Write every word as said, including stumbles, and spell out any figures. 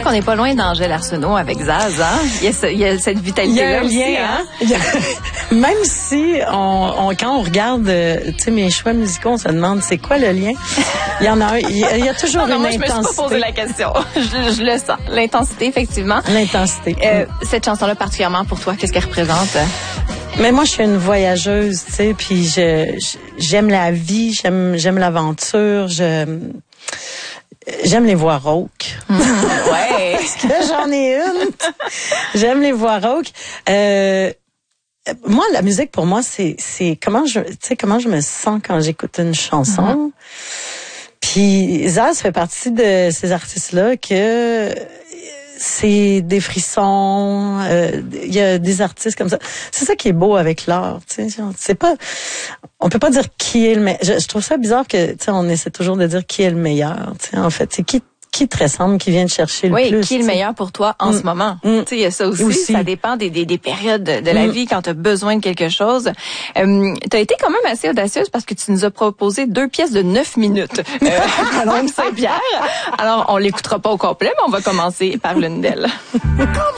qu'on n'est pas loin d'Angèle Arsenault avec Zaz, hein? Il y a, ce, il y a cette vitalité-là aussi, lien, hein? Il y a, même si, on, on, quand on regarde, tu sais, mes choix musicaux, on se demande c'est quoi le lien. Il y en a un, il y a, il y a toujours non, non, une moi, intensité. Je me suis pas posé la question. je, je le sens. L'intensité, effectivement. L'intensité. Euh, cette chanson-là, particulièrement pour toi, qu'est-ce qu'elle représente? Mais moi, je suis une voyageuse, tu sais, puis je, je j'aime la vie, j'aime j'aime l'aventure, je j'aime les voix rauques. Mmh, ouais. Parce que j'en ai une. J'aime les voix rauques. Euh, moi, la musique pour moi, c'est c'est comment je, tu sais, comment je me sens quand j'écoute une chanson. Mmh. Puis Zaz fait partie de ces artistes-là que c'est des frissons, il euh, y a des artistes comme ça. C'est ça qui est beau avec l'art, tu sais. C'est pas, on peut pas dire qui est le meilleur. Je, je trouve ça bizarre que, tu sais, on essaie toujours de dire qui est le meilleur. Tu sais, en fait, c'est qui qui te ressemble, qui vient te chercher le oui, plus. Oui, qui est le meilleur pour toi en mm. ce moment. Mm. Tu sais, il y a ça aussi, aussi. Ça dépend des, des, des périodes de, de la mm. vie quand tu as besoin de quelque chose. Euh, tu as été quand même assez audacieuse parce que tu nous as proposé deux pièces de neuf minutes euh, à l'Homme Saint-Pierre. Alors, on l'écoutera pas au complet, mais on va commencer par l'une d'elles.